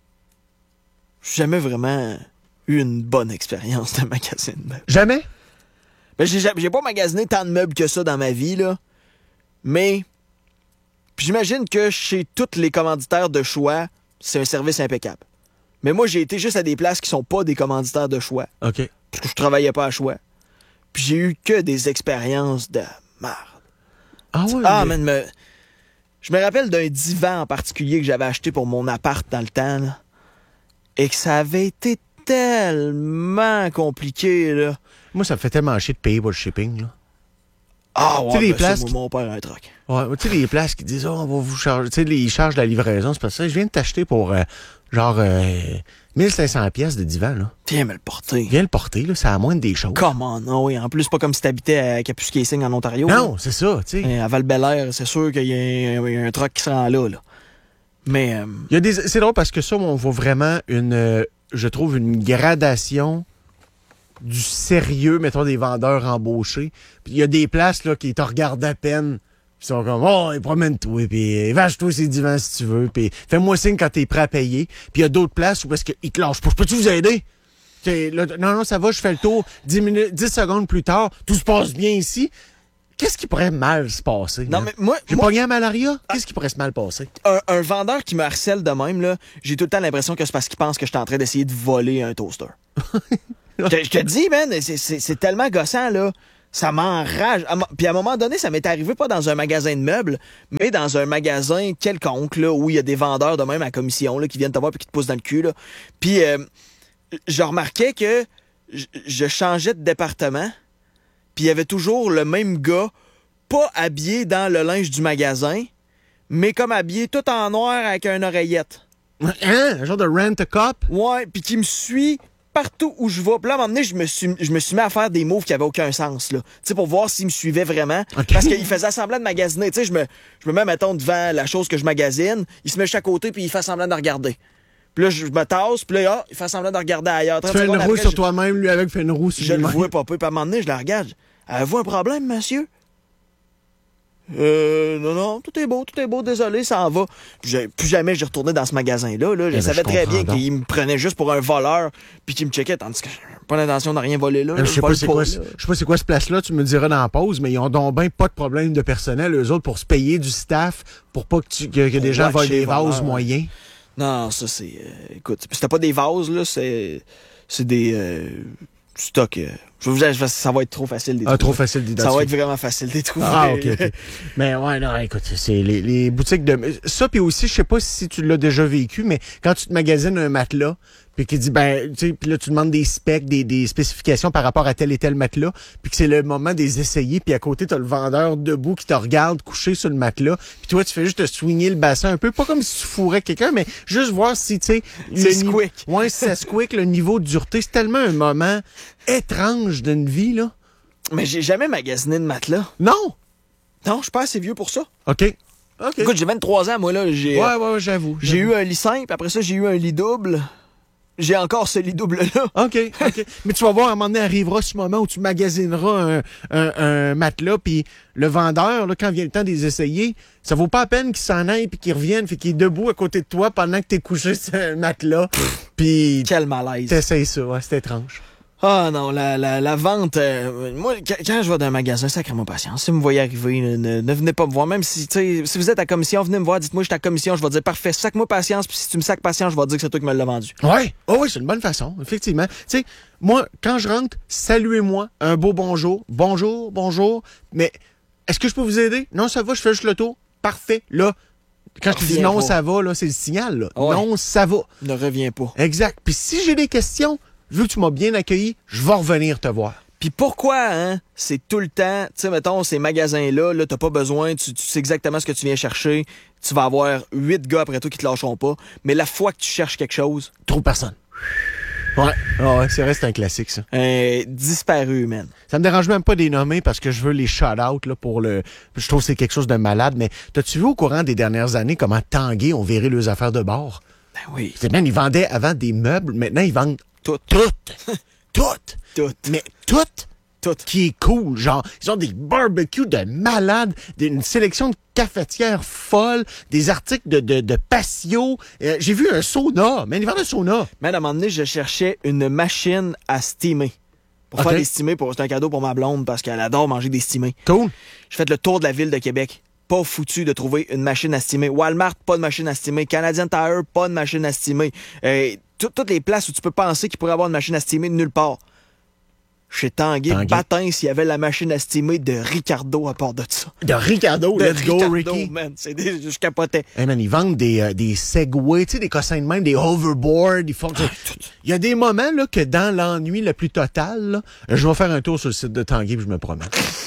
jamais vraiment eu une bonne expérience de magasin de meubles. Jamais? Ben, j'ai, ja- j'ai pas magasiné tant de meubles que ça dans ma vie, là. Mais puis j'imagine que chez tous les commanditaires de choix, c'est un service impeccable. Mais moi, j'ai été juste à des places qui sont pas des commanditaires de choix. OK. Parce que je travaillais pas à choix. Puis j'ai eu que des expériences de marde. Ah ouais? Ah, mais- man, me... je me rappelle d'un divan en particulier que j'avais acheté pour mon appart dans le temps, là, et que ça avait été tellement compliqué, là. Moi, ça me fait tellement chier de payer pour le shipping, là. Ah, ouais, Tu sais, les ben ça, places moi, qui- mon père a un truc. Ouais, tu sais, les places qui disent, oh, on va vous charger, tu sais, les charges de la livraison, c'est parce que je viens de t'acheter pour, euh, genre, euh, mille cinq cents pièces de divan, là. Viens me le porter. Viens le porter, là, ça a moins des choses. Comment non, oui. En plus, pas comme si t'habitais à Kapuskasing en Ontario. Non, c'est ça, tu sais. Là. Et à Val-Bélair, c'est sûr qu'il y a un, il y a un truck qui se rend là, là. Mais, euh, Il y a des, c'est drôle parce que ça, on voit vraiment une, euh, je trouve, une gradation du sérieux, mettons, des vendeurs embauchés. Puis il y a des places, là, qui te regardent à peine. Puis ils sont comme, oh, promène-toi, puis vache-toi ces divans si tu veux, puis fais-moi signe quand t'es prêt à payer. Puis il y a d'autres places où parce qu'ils te lâchent pas. Je peux-tu vous aider? T'sais, là, non, non, ça va, je fais le tour. dix minutes, dix secondes plus tard, tout se passe bien ici. Qu'est-ce qui pourrait mal se passer? non, man? mais moi, J'ai moi pogné à malaria? Qu'est-ce qui pourrait se mal passer? un, un vendeur qui me harcèle de même, là, j'ai tout le temps l'impression que c'est parce qu'il pense que je suis en train d'essayer de voler un toaster. Je te- je te dis, man, c'est- c'est c'est tellement gossant, là. Ça m'enrage. À mo- Puis à un moment donné, ça m'est arrivé pas dans un magasin de meubles, mais dans un magasin quelconque, là, où il y a des vendeurs de même à commission, là, qui viennent te voir puis qui te poussent dans le cul, là. Puis euh, je remarquais que je- je changeais de département, puis il y avait toujours le même gars, pas habillé dans le linge du magasin, mais comme habillé tout en noir avec une oreillette. Hein? Un genre de rent-a-cop? Ouais, puis qui me suit partout où je vais. Puis là, à un moment donné, je me suis, je me suis mis à faire des moves qui avaient aucun sens, là. Tu sais, pour voir s'il me suivait vraiment. Ok. Parce qu'il faisait semblant de magasiner. Tu sais, je me, je me mets, mettons, devant la chose que je magasine. Il se met juste à côté, puis il fait semblant de regarder. Puis là, je me tasse, puis là, ah, il fait semblant de regarder ailleurs. Tu trente fais une secondes roue après, sur je- toi-même, lui avec fait une roue sur Je le lui-même. vois pas peu. Puis à un moment donné, je la regarde. Avez-vous un problème, monsieur? Euh, non, non, tout est beau, tout est beau, désolé, ça en va. J'ai- plus jamais j'ai retourné dans ce magasin-là. Là. Je Eh ben, savais je très comprends bien donc. qu'il me prenait juste pour un voleur, puis qu'il me checkait, tandis que j'ai pas l'intention de rien voler là. Euh, là, Je sais pas vole c'est quoi, là. je sais pas c'est quoi ce place-là, tu me diras dans la pause, mais ils ont donc ben pas de problème de personnel, eux autres, pour se payer du staff, pour pas que, tu, que, que des Pour gens volent watcher des les vases voleurs. moyens. Non, ça c'est... euh, écoute, c'était pas des vases, là, c'est... C'est des... Euh, stocks. Euh, je vais vous dire, ça va être trop facile de les Ah, trop trouver. facile Ça d'identifier. va être vraiment facile de les trouver. Ah, ok, ok. Mais ouais, non, écoute, c'est les, les boutiques de... Ça, puis aussi, je sais pas si tu l'as déjà vécu, mais quand tu te magasines un matelas, puis qui dit, ben, tu sais, puis là, tu demandes des specs, des, des spécifications par rapport à tel et tel matelas, puis que c'est le moment des essayer, puis à côté, t'as le vendeur debout qui te regarde couché sur le matelas, puis toi, tu fais juste te swinguer le bassin un peu, pas comme si tu fourrais quelqu'un, mais juste voir si, tu sais... C'est squick. Ni- ouais, si ça squick, le niveau de dureté. C'est tellement un moment étrange d'une vie, là. Mais j'ai jamais magasiné de matelas. Non! Non, je suis pas assez vieux pour ça. OK. OK. Écoute, j'ai vingt-trois ans, moi, là. J'ai, ouais, ouais, ouais, j'avoue. J'ai j'avoue. eu un lit simple, après ça, j'ai eu un lit double. J'ai encore ce lit double-là. OK, OK. Mais tu vas voir, à un moment donné, arrivera ce moment où tu magasineras un, un, un matelas, puis le vendeur, là, quand vient le temps de les essayer, ça vaut pas la peine qu'il s'en aille puis qu'il revienne, fait qu'il est debout à côté de toi pendant que t'es couché sur un matelas, puis Quel malaise. t'essayes ça, ouais, c'est étrange. Ah non, la, la, la vente... euh, moi, quand, quand je vais dans un magasin, sacrément patience. Si vous me voyez arriver, ne, ne, ne venez pas me voir. Même si, tu sais, si vous êtes à commission, venez me voir, dites-moi, je suis à commission, je vais dire, parfait, sac-moi patience, puis si tu me sacs patience, je vais dire que c'est toi qui me l'as vendu. Ouais. Oh oui, c'est une bonne façon, effectivement. Tu sais, moi, quand je rentre, saluez-moi, un beau bonjour, bonjour, bonjour, mais est-ce que je peux vous aider? Non, ça va, je fais juste le tour. Parfait. Là, quand je te dis Reviens non, pas. ça va, là, c'est le signal, là. Ouais. Non, ça va. Ne reviens pas. Exact. Puis si j'ai des questions, vu que tu m'as bien accueilli, je vais revenir te voir. Puis pourquoi, hein, c'est tout le temps, tu sais, mettons, ces magasins-là, là, t'as pas besoin, tu, tu sais exactement ce que tu viens chercher, tu vas avoir huit gars après toi qui te lâcheront pas, mais la fois que tu cherches quelque chose, Trop personne. Ouais. Ah ouais, c'est vrai, c'est un classique, ça. euh, disparu, man. Ça me dérange même pas de les nommer parce que je veux les shout-out là, pour le... Je trouve que c'est quelque chose de malade, mais t'as-tu vu au courant des dernières années comment Tanguay ont viré leurs affaires de bord? Ben oui. C'est même, ils vendaient avant des meubles, maintenant ils vendent Tout. toutes. Toutes. Tout. Mais toutes. Tout. Qui est cool. Genre, ils ont des barbecues de malades, des- une sélection de cafetières folles, des articles de, de, de patio. Euh, j'ai vu un sauna. Mais ils vendent un sauna. Man, à un moment donné, je cherchais une machine à steamer. Pour Ok. faire des steamers, pour, c'est un cadeau pour ma blonde parce qu'elle adore manger des steamers. Cool. J'ai fait le tour de la ville de Québec. Pas foutu de trouver une machine à steamer. Walmart, pas de machine à steamer. Canadian Tire, pas de machine à steamer. Euh, tout- toutes les places où tu peux penser qu'il pourrait avoir une machine à steamer, nulle part. Chez Tanguay, Tanguay. Batin, s'il y avait la machine à steamer de Ricardo à part de ça. De Ricardo, De let's go, Ricardo, Ricky. man. C'est des, je capotais. Hey man, ils vendent des, euh, des Segway, tu sais, des cossins de même, des hoverboards. Ils font... Il y a des moments là, que dans l'ennui le plus total, là, je vais faire un tour sur le site de Tanguay puis je me promets.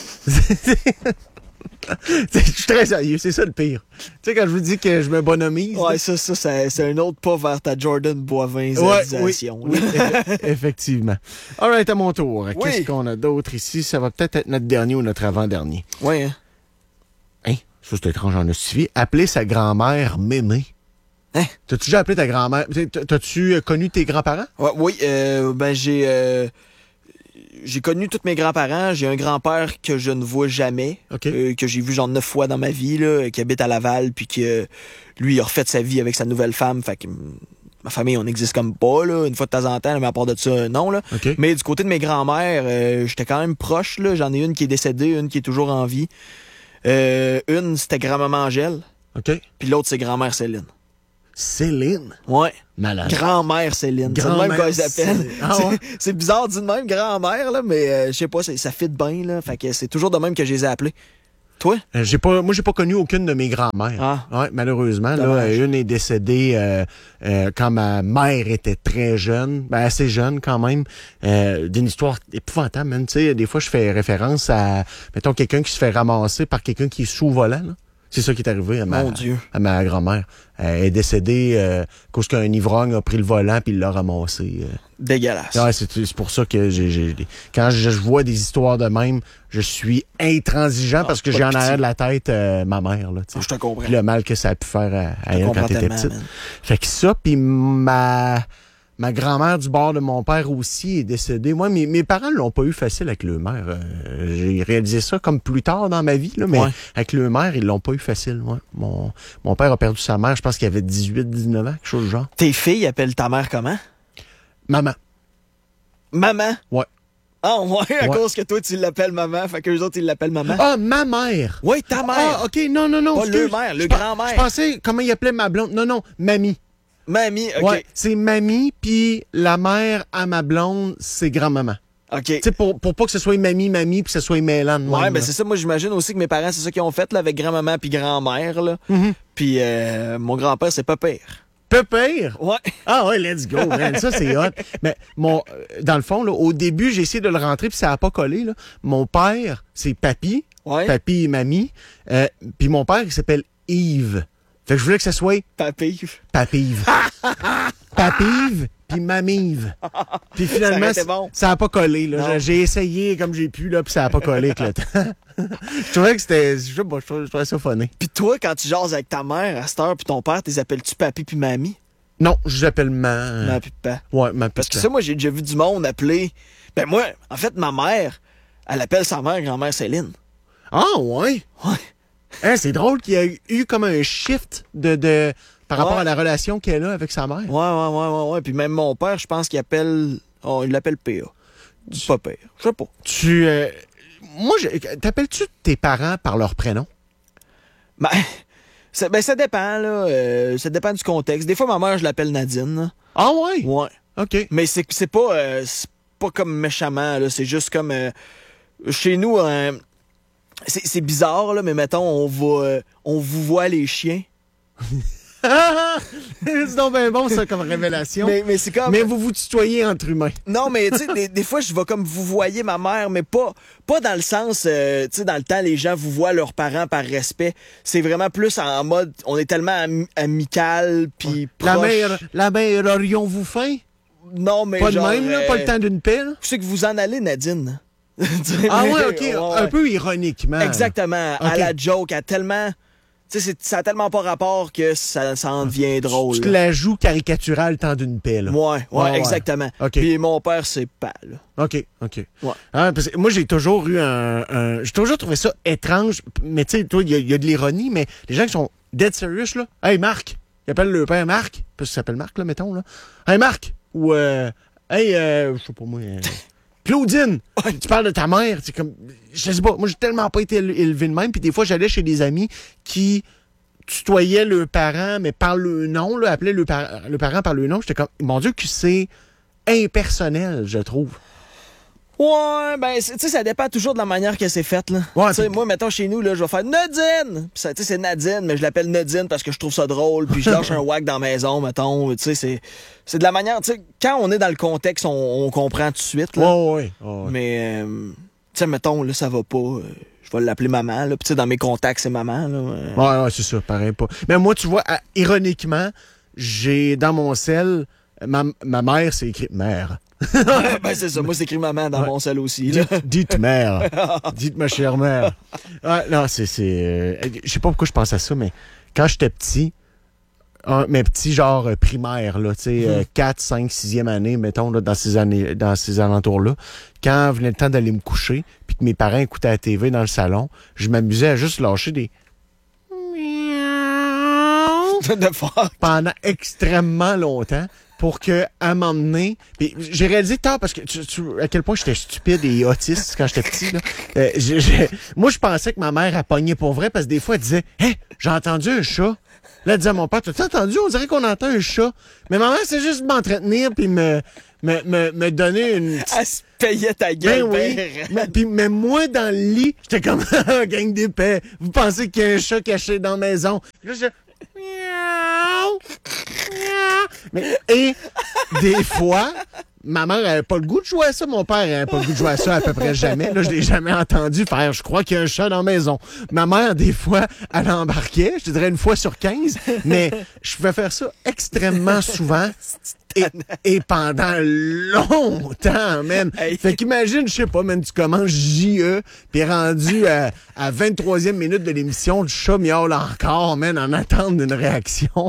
Je suis très sérieux, c'est ça le pire. Tu sais, quand je vous dis que je me bonomise... Ouais, ça, ça, ça c'est un autre pas vers ta Jordan Boivin Ouais, oui, zélisation, oui, là. eff- effectivement. All right, à mon tour. Oui. Qu'est-ce qu'on a d'autre ici? Ça va peut-être être notre dernier ou notre avant-dernier. Ouais, hein. Hein? Ça, c'est étrange en justifié. Appeler sa grand-mère mémé. Hein? T'as-tu déjà appelé ta grand-mère? T'as- T'as-tu euh, connu tes grands-parents? Ouais, oui, euh, ben j'ai euh, j'ai connu tous mes grands-parents. J'ai un grand-père que je ne vois jamais, OK. euh, que j'ai vu genre neuf fois dans ma vie, là, qui habite à Laval, puis que euh, lui, il a refait sa vie avec sa nouvelle femme. Fait que hum, ma famille, on n'existe comme pas, là, une fois de temps en temps, mais à part de ça, non, là. OK. Mais du côté de mes grands-mères, euh, j'étais quand même proche, là. J'en ai une qui est décédée, une qui est toujours en vie. Euh, une, c'était grand-maman Angèle, OK. puis l'autre, c'est grand-mère Céline. Céline. Ouais. Malade. Grand-mère Céline. C'est le même Grand-mère qu'on les appelle. Céline. Ah C'est- ouais? C'est bizarre dit de même, grand-mère, là, mais euh, je sais pas, c'est- ça fit bien, là. Fait que c'est toujours de même que je les ai appelés. Toi? Euh, j'ai pas, moi, j'ai pas connu aucune de mes grand-mères. Ah. Ouais, malheureusement. Là, Dommage. euh, une est décédée euh, euh, quand ma mère était très jeune, ben, assez jeune quand même. Euh, d'une histoire épouvantable, man. Tu sais, des fois, je fais référence à, mettons, quelqu'un qui se fait ramasser par quelqu'un qui est sous volant. Là. C'est ça qui est arrivé à ma, Mon Dieu. à ma grand-mère. Elle est décédée euh, à cause qu'un ivrogne a pris le volant puis il l'a ramassé. euh. Dégueulasse. Ouais, c'est c'est pour ça que j'ai, j'ai quand je, je vois des histoires de même, je suis intransigeant parce que pas j'ai de en pitié. arrière de la tête euh, ma mère là, tu sais. Ah, je te comprends. Puis le mal que ça a pu faire à, à Je te elle quand comprends t'étais tellement, petite. man. Fait que ça, puis ma ma grand-mère du bord de mon père aussi est décédée. Moi, mes, mes parents l'ont pas eu facile avec le mère. Euh, j'ai réalisé ça comme plus tard dans ma vie, là, mais Ouais. avec le mère, ils l'ont pas eu facile. Ouais. Mon, mon père a perdu sa mère, je pense qu'il avait dix-huit dix-neuf ans, quelque chose du genre. Tes filles appellent ta mère comment? Maman. Maman? Ouais. Ah ouais, à Ouais. cause que toi, tu l'appelles maman, fait qu'eux autres, ils l'appellent maman. Ah, ma mère! Oui, ta mère. Ah, OK, non, non, non. Pas excuse. le mère, le Je pe- grand-mère. Je pensais, comment il appelait ma blonde? Non, non, mamie. Mamie, OK. Ouais, c'est mamie, puis la mère à ma blonde, c'est grand-maman. OK. Tu sais, pour, pour pas que ce soit mamie, mamie, puis que ce soit Mélane. Ouais, ben c'est ça. Moi, j'imagine aussi que mes parents, c'est ça qu'ils ont fait là, avec grand-maman puis grand-mère. là. Mhm. Puis euh, mon grand-père, c'est pas pire. Pépère? Ouais. Ah ouais, let's go, man. Ça, c'est hot. Mais mon, euh, dans le fond, là, au début, j'ai essayé de le rentrer, puis ça n'a pas collé. Là. Mon père, c'est Papy. Ouais. Papy et Mamie. Euh, puis mon père, il s'appelle Yves. Fait que je voulais que ça soit Papy. Papy-Yves. Papy-Yves, puis Mamie-Yves. Puis finalement, Ça aurait été bon. ça n'a pas collé. Là. Non. J'ai- J'ai essayé comme j'ai pu, là, puis ça n'a pas collé avec le temps. Je trouvais que c'était... Je sais pas, je trouvais, je trouvais ça funny. Puis toi, quand tu jases avec ta mère à cette heure, puis ton père, t'es appelles-tu papy puis mamie? Non, j'appelle ma... Non, puis papa. Ouais, ma Parce que petite- ça, moi, j'ai déjà vu du monde appeler. Ben moi, en fait, ma mère, elle appelle sa mère grand-mère Céline. Ah, ouais? Ouais. Hein, c'est drôle qu'il y ait eu comme un shift de, de par rapport Ouais. à la relation qu'elle a avec sa mère. Ouais, ouais, ouais, ouais, ouais. Puis même mon père, je pense qu'il appelle. Oh, il l'appelle P A. Du pas pire. Je sais pas. Tu... euh, moi, je- t'appelles-tu tes parents par leur prénom? Ben, ça, ben, ça dépend, là. Euh, ça dépend du contexte. Des fois, ma mère, je l'appelle Nadine. là. Ah, ouais? Ouais. OK. Mais c'est c'est pas, euh, c'est pas comme méchamment, là. C'est juste comme. euh, chez nous, euh, c'est c'est bizarre, là, mais mettons, on va. euh, on vous voit les chiens. c'est donc bien bon, ça, comme révélation. Mais, Mais, mais c'est comme. vous vous tutoyez entre humains. Non, mais tu sais, des, des fois, je vais comme vous voyez ma mère, mais pas, pas dans le sens, euh, tu sais, dans le temps, les gens vous voient leurs parents par respect. C'est vraiment plus en mode, on est tellement ami- amical, puis proche. La mère, la mère, aurions-vous faim? Non, mais Pas genre, de même, là? euh, Pas le temps d'une pelle? Tu sais que vous en allez, Nadine. Tu sais, Ah mais- ouais, OK. ouais, Un ouais. peu ironiquement. Exactement. À Ok. la joke, à tellement... Tu sais, c'est- ça a tellement pas rapport que ça, ça en devient drôle. Tu te là. la joues caricaturale le temps d'une pelle. Ouais, ouais, Ouais, ouais. exactement. Ok. Puis mon père, c'est pas, là. OK, OK. Ouais. Hein, parce que moi, j'ai toujours eu un... un- j'ai toujours trouvé ça étrange. Mais tu sais, toi, il y, a- il y a de l'ironie, mais les gens qui sont dead serious, là. Hey, Marc. Ils appellent le père Marc. Parce qu'il s'appelle Marc, là, mettons, là. Hey, Marc. Ou, euh, hey, euh, je sais pas moi... euh, Claudine, tu parles de ta mère, c'est comme, je sais pas, moi j'ai tellement pas été éle- élevé de même, puis des fois j'allais chez des amis qui tutoyaient leurs parents, mais par le nom, là, appelaient le, par- le parent par le nom, j'étais comme, mon Dieu que c'est impersonnel, je trouve. Ouais, ben, c'est- tu sais, ça dépend toujours de la manière que c'est fait, là. Ouais, Tu sais, puis- moi, mettons, chez nous, là, je vais faire Nadine! Puis ça, tu sais, c'est Nadine, mais je l'appelle Nadine parce que je trouve ça drôle, puis je lâche un whack dans la maison, mettons. Tu sais, c'est, c'est de la manière, tu sais, quand on est dans le contexte, on, on comprend tout de suite, là. Ouais, ouais, ouais. Mais, euh, tu sais, mettons, là, ça va pas. euh, je vais l'appeler maman, là. Puis, tu sais, dans mes contacts, c'est maman, là. euh. Ouais, ouais, c'est ça, pareil pas. Mais moi, tu vois, à- ironiquement, j'ai dans mon sel, ma, ma mère, c'est écrit mère. ben, c'est ça. Moi, c'est écrit maman dans Ouais. mon sel aussi, là. Dites, dites mère. Dites ma chère mère. Ouais, non, c'est. c'est euh, je sais pas pourquoi je pense à ça, mais quand j'étais petit, un, mes petits genre euh, primaires, là, tu sais, euh, quatre, cinq, sixième année, mettons, là, dans ces années, dans ces alentours-là, quand venait le temps d'aller me coucher, puis que mes parents écoutaient la T V dans le salon, je m'amusais à juste lâcher des de faire. pendant extrêmement longtemps pour que, à un moment donné, puis j'ai réalisé tard parce que tu, tu- à quel point j'étais stupide et autiste quand j'étais petit. Là. Euh, j'ai- j'ai- moi, je pensais que ma mère a pogné pour vrai parce que des fois, elle disait « Hé, j'ai entendu un chat. » Là, elle disait à mon père « T'as entendu? On dirait qu'on entend un chat. » Mais ma mère, c'est juste de m'entretenir puis me, me, me, me donner une... Elle se payait ta Ben gueule, oui. ben, Mais, puis, mais moi, dans le lit, j'étais comme gang d'épais. Vous pensez qu'il y a un chat caché dans la maison? Là, je... Miaou! Miaou! Mais, et des fois, ma mère n'avait pas le goût de jouer à ça. Mon père n'avait pas le goût de jouer à ça à peu près jamais. Là, je l'ai jamais entendu faire. Je crois qu'il y a un chat dans la maison. Ma mère, des fois, elle embarquait. Je te dirais une fois sur quinze. Mais je pouvais faire ça extrêmement souvent. Et, et pendant longtemps, man. Hey. Fait qu'imagine, je sais pas, man, tu commences J E, puis rendu à, à vingt-troisième minute de l'émission, le chat miaule encore, man, en attente d'une réaction.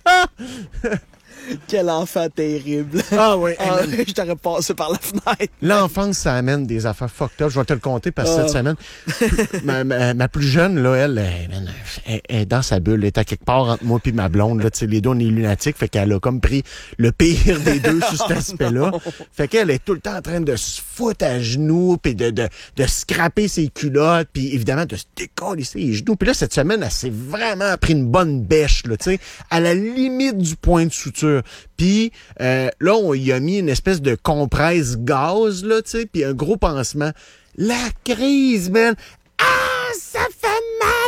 Quel enfant terrible. Ah ouais, hey, Ah, man. je t'aurais passé par la fenêtre. L'enfance, ça amène des affaires fucked up. Je vais te le compter parce que Ah. cette semaine, ma, ma, ma plus jeune, là, elle, elle, man, elle, elle est dans sa bulle. Elle est à quelque part entre moi et ma blonde. Là, tu sais, les deux, on est lunatiques. Fait qu'elle a comme pris le pire des deux sur cet aspect-là. Fait qu'elle est tout le temps en train de se foutre à genoux puis de, de, de scraper ses culottes puis évidemment de se décoller les genoux. Puis là, cette semaine, elle s'est vraiment pris une bonne bêche, là, tu sais, à la limite du point de suture. Puis euh, là, on y a mis une espèce de compresse gaz, là, tu sais, puis un gros pansement. La crise, man! Ah, ça fait mal!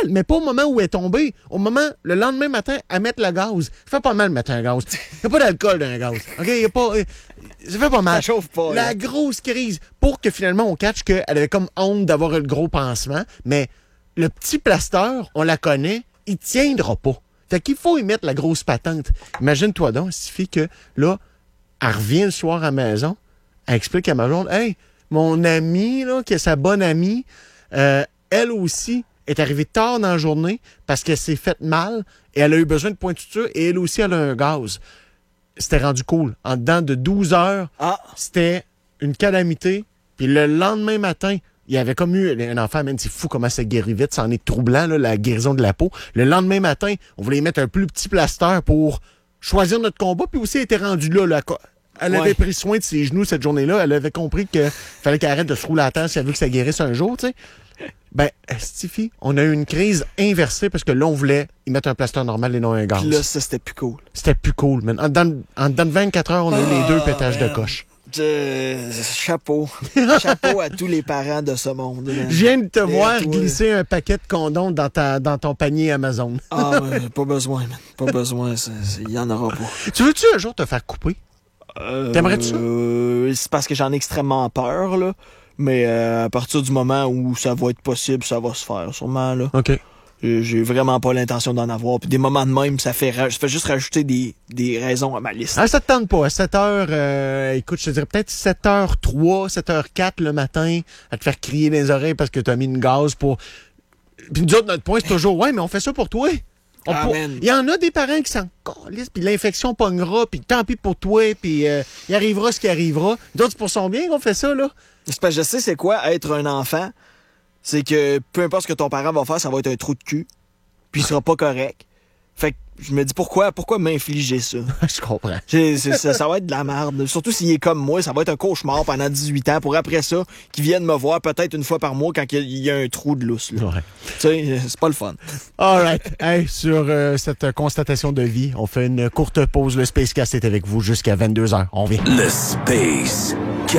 mais pas au moment où elle est tombée. Au moment, le lendemain matin, à mettre le gaz. Ça fait pas mal de mettre un gaz. Il n'y a pas d'alcool dans un gaz. OK? Y a pas, ça fait pas mal. Ça chauffe pas. La là. grosse crise. Pour que finalement, on catch qu'elle avait comme honte d'avoir le gros pansement. Mais le petit plaster, on la connaît, il tiendra pas. Fait qu'il faut y mettre la grosse patente. Imagine-toi donc, il suffit que, là, elle revient le soir à la maison, elle explique à ma blonde, « Hey, mon amie, là, qui est sa bonne amie, euh, elle aussi est arrivée tard dans la journée parce qu'elle s'est faite mal et elle a eu besoin de point de suture et elle aussi, elle a un gaz. » C'était rendu cool. En dedans de douze heures, Ah. c'était une calamité. Puis le lendemain matin, il y avait comme eu un enfant, man, c'est fou comment ça guérit vite, ça en est troublant, là, la guérison de la peau. Le lendemain matin, on voulait y mettre un plus petit plaster pour choisir notre combat, puis aussi elle était rendue là, là. Elle Ouais. avait pris soin de ses genoux cette journée-là, elle avait compris qu'il fallait qu'elle arrête de se rouler à terre si elle veut que ça guérisse un jour, tu sais. Ben, Stifi, on a eu une crise inversée parce que là, on voulait y mettre un plaster normal et non un gaz. Puis là, ça, c'était plus cool. C'était plus cool, man. En dedans, de- en dedans de vingt-quatre heures, on a eu les deux pétages de man. coche. Je- Chapeau. Chapeau à tous les parents de ce monde. man. Je viens de te Et à voir toi. glisser un paquet de condoms dans, ta, dans ton panier Amazon. Ah, ouais, pas besoin, man. Pas besoin. Il y en aura pas. Tu veux-tu un jour te faire couper? Euh, T'aimerais-tu ça? euh, c'est parce que j'en ai extrêmement peur, là. Mais euh, à partir du moment où ça va être possible, ça va se faire, sûrement, là. OK. J'ai j'ai vraiment pas l'intention d'en avoir. Puis des moments de même, ça fait, ra- ça fait juste rajouter des, des raisons à ma liste. Ah, ça te tente pas. À sept heures, euh, écoute, je te dirais peut-être sept heures trois, sept heures quatre le matin, à te faire crier dans les oreilles parce que t'as mis une gaz pour... Puis nous autres, notre point, c'est toujours, ouais, mais on fait ça pour toi. On Ah, pour- man. Il y en a des parents qui s'en calissent, puis l'infection pognera, puis tant pis pour toi, puis euh, il arrivera ce qui arrivera. D'autres, c'est pour son bien qu'on fait ça, là. C'est parce que je sais c'est quoi être un enfant. C'est que peu importe ce que ton parent va faire, ça va être un trou de cul. Puis il sera pas correct. Fait que je me dis pourquoi pourquoi m'infliger ça? Je comprends. J'ai- c'est- ça, ça va être de la merde. Surtout s'il est comme moi, ça va être un cauchemar pendant dix-huit ans pour après ça qu'il vienne me voir peut-être une fois par mois quand il y a- il y a un trou de lousse. Là. Ouais. Tu sais, c'est pas le fun. All right. Hey, sur euh, cette euh, constatation de vie, on fait une courte pause. Le Spacecast est avec vous jusqu'à vingt-deux heures. On vient. Le Space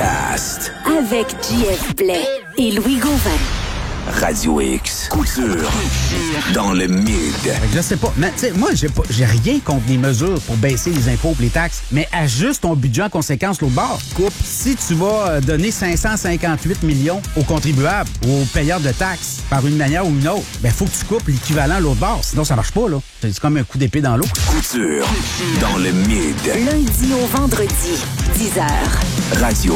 Cast. Avec J F Blais et Louis Gauvin. Radio X. Couture. Dans le mid. Fait que je sais pas. Mais tu sais, moi, j'ai pas, j'ai rien contre les mesures pour baisser les impôts et les taxes, mais ajuste ton budget en conséquence l'autre bord. Coupe. Si tu vas euh, donner cinq cent cinquante-huit millions aux contribuables ou aux payeurs de taxes par une manière ou une autre, ben faut que tu coupes l'équivalent l'autre bord. Sinon, ça marche pas, là. C'est comme un coup d'épée dans l'eau. Couture. Dans le mid. Lundi au vendredi, dix heures. Radio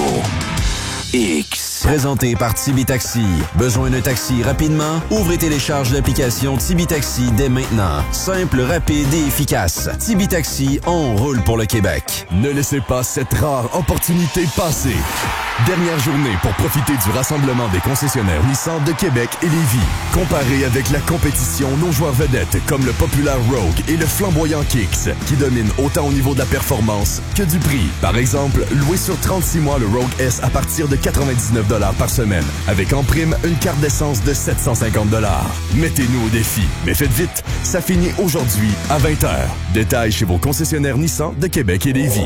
X. Présenté par Tibi Taxi. Besoin d'un taxi rapidement? Ouvrez et télécharge l'application Tibi Taxi dès maintenant. Simple, rapide et efficace. Tibi Taxi, on roule pour le Québec. Ne laissez pas cette rare opportunité passer. Dernière journée pour profiter du rassemblement des concessionnaires Nissan de Québec et Lévis. Comparé avec la compétition, nos joueurs vedettes comme le populaire Rogue et le flamboyant Kicks, qui dominent autant au niveau de la performance que du prix. Par exemple, loué sur trente-six mois le Rogue S à partir de quatre-vingt-dix-neuf dollars par semaine, avec en prime une carte d'essence de sept cent cinquante dollars. Mettez-nous au défi, mais faites vite, ça finit aujourd'hui à vingt heures. Détails chez vos concessionnaires Nissan de Québec et Lévis.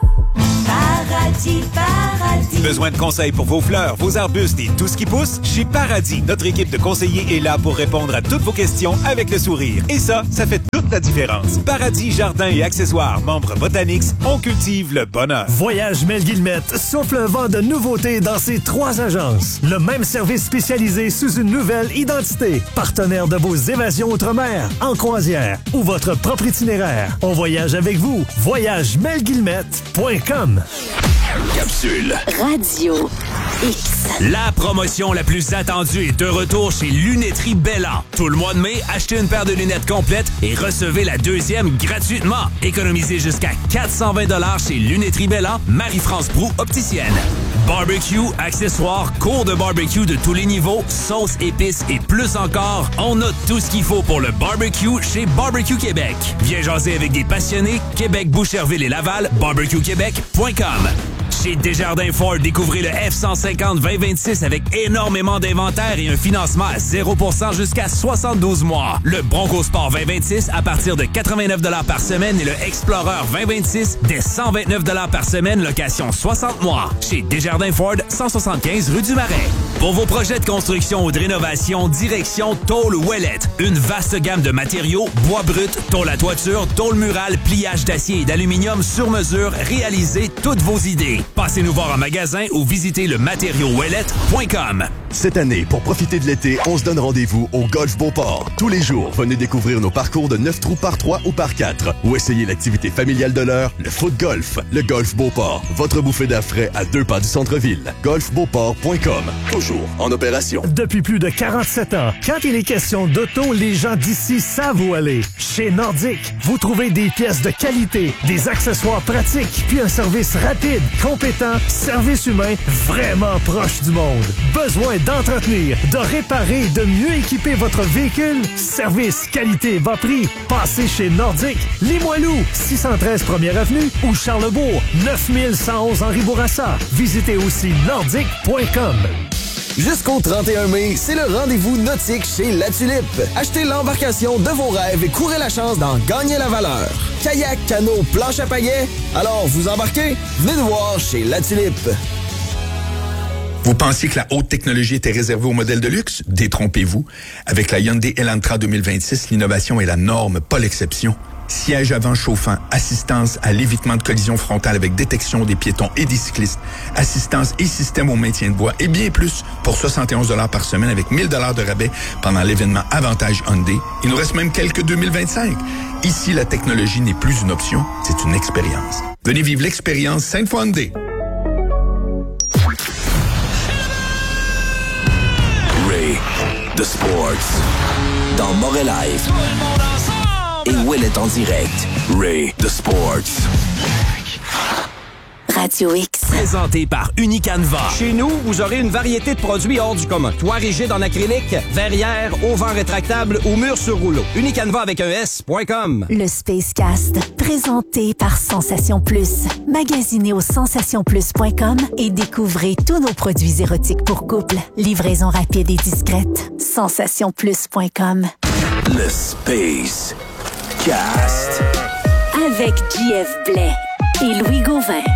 Paradis, paradis. Besoin de conseils pour vos fleurs, vos arbustes et tout ce qui pousse? Chez Paradis, notre équipe de conseillers est là pour répondre à toutes vos questions avec le sourire. Et ça, ça fait toute la différence. Paradis Jardins et Accessoires, membres Botanix, on cultive le bonheur. Voyage Mel Guillemette souffle un vent de nouveautés dans ses trois agences. Le même service spécialisé sous une nouvelle identité. Partenaire de vos évasions outre-mer, en croisière ou votre propre itinéraire. On voyage avec vous. voyage mel guillemette point com. Capsule. Radio X. La promotion la plus attendue est de retour chez Lunetterie Bella. Tout le mois de mai, achetez une paire de lunettes complètes et recevez la deuxième gratuitement. Économisez jusqu'à quatre cent vingt dollars chez Lunetterie Bella, Marie-France Proux, opticienne. Barbecue, accessoires, cours de barbecue de tous les niveaux, sauces, épices et plus encore, on a tout ce qu'il faut pour le barbecue chez Barbecue Québec. Viens jaser avec des passionnés, Québec, Boucherville et Laval, barbecue québec point com. Chez Desjardins Ford, découvrez le F cent cinquante vingt vingt-six avec énormément d'inventaire et un financement à zéro pour cent jusqu'à soixante-douze mois. Le Bronco Sport vingt vingt-six à partir de quatre-vingt-neuf dollars par semaine et le Explorer vingt vingt-six dès cent vingt-neuf dollars par semaine, location soixante mois. Chez Desjardins Ford, cent soixante-quinze rue du Marais. Pour vos projets de construction ou de rénovation, direction Tôle Ouellette. Une vaste gamme de matériaux, bois brut, tôle à toiture, tôle murale, pliage d'acier et d'aluminium sur mesure, réalisez toutes vos idées. Passez nous voir en magasin ou visitez le matériau ouellette point com. Cette année, pour profiter de l'été, on se donne rendez-vous au Golf Beauport. Tous les jours, venez découvrir nos parcours de neuf trous par trois ou par quatre ou essayez l'activité familiale de l'heure, le foot golf. Le Golf Beauport, votre bouffée d'air frais à deux pas du centre-ville. golf beauport point com, toujours en opération. Depuis plus de quarante-sept ans, quand il est question d'auto, les gens d'ici savent où aller. Chez Nordic, vous trouvez des pièces de qualité, des accessoires pratiques, puis un service rapide, compétent, service humain vraiment proche du monde. Besoin d'entretenir, de réparer, de mieux équiper votre véhicule? Service, qualité, bas prix. Passez chez Nordic, Limoilou, six cent treize première avenue ou Charlebourg, neuf mille cent onze Henri Bourassa. Visitez aussi nordic point com. Jusqu'au trente et un mai, c'est le rendez-vous nautique chez La Tulipe. Achetez l'embarcation de vos rêves et courez la chance d'en gagner la valeur. Kayak, canot, planche à pagaie. Alors, vous embarquez? Venez nous voir chez La Tulipe. Vous pensiez que la haute technologie était réservée aux modèles de luxe? Détrompez-vous. Avec la Hyundai Elantra deux mille vingt-six, l'innovation est la norme, pas l'exception. Siège avant chauffant, assistance à l'évitement de collision frontale avec détection des piétons et des cyclistes, assistance et système au maintien de voie et bien plus pour soixante et onze dollars par semaine avec mille dollars de rabais pendant l'événement Avantage Hyundai. Il nous reste même quelques deux mille vingt-cinq. Ici, la technologie n'est plus une option, c'est une expérience. Venez vivre l'expérience Sainte-Foy Hyundai. Ray, The Sports, dans Montréal Live. Et Ouellette en direct. Ray, The Sports. Radio X. Présenté par Unicanva. Chez nous, vous aurez une variété de produits hors du commun. Toit rigide en acrylique, verrière, auvent rétractable ou mur sur rouleau. Unicanva avec un S point com. Le Spacecast, présenté par Sensation Plus. Magasinez au sensation plus point com et découvrez tous nos produits érotiques pour couple. Livraison rapide et discrète. sensation plus point com. Le Space Cast. Avec J F Blais et Louis Gauvin.